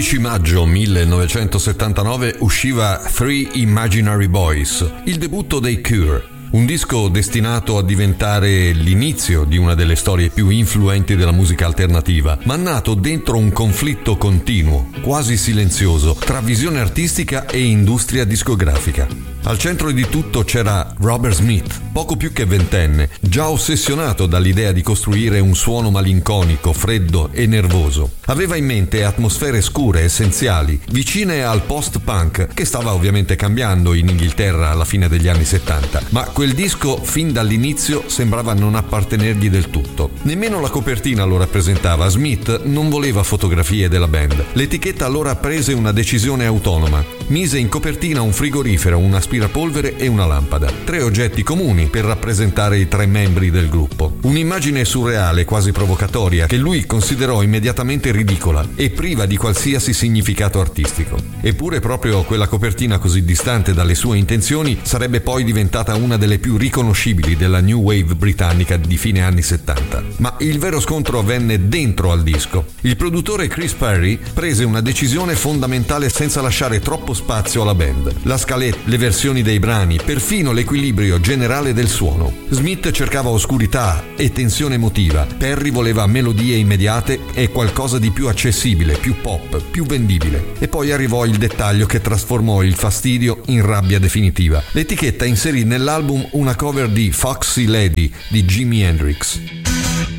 12 maggio 1979 usciva Three Imaginary Boys, il debutto dei Cure. Un disco destinato a diventare l'inizio di una delle storie più influenti della musica alternativa, ma nato dentro un conflitto continuo, quasi silenzioso, tra visione artistica e industria discografica. Al centro di tutto c'era Robert Smith, poco più che ventenne, già ossessionato dall'idea di costruire un suono malinconico, freddo e nervoso. Aveva in mente atmosfere scure, essenziali, vicine al post-punk, che stava ovviamente cambiando in Inghilterra alla fine degli anni 70, ma quel disco fin dall'inizio sembrava non appartenergli del tutto. Nemmeno la copertina lo rappresentava. Smith non voleva fotografie della band. L'etichetta allora prese una decisione autonoma. Mise in copertina un frigorifero, un aspirapolvere e una lampada. 3 oggetti comuni per rappresentare i 3 membri del gruppo. Un'immagine surreale, quasi provocatoria, che lui considerò immediatamente ridicola e priva di qualsiasi significato artistico. Eppure proprio quella copertina così distante dalle sue intenzioni sarebbe poi diventata una delle più riconoscibili della New Wave britannica di fine anni 70. Ma il vero scontro avvenne dentro al disco. Il produttore Chris Perry prese una decisione fondamentale senza lasciare troppo spazio alla band. La scaletta, le versioni dei brani, perfino l'equilibrio generale del suono. Smith cercava oscurità e tensione emotiva. Perry voleva melodie immediate e qualcosa di più accessibile, più pop, più vendibile. E poi arrivò il dettaglio che trasformò il fastidio in rabbia definitiva. L'etichetta inserì nell'album una cover di Foxy Lady di Jimi Hendrix.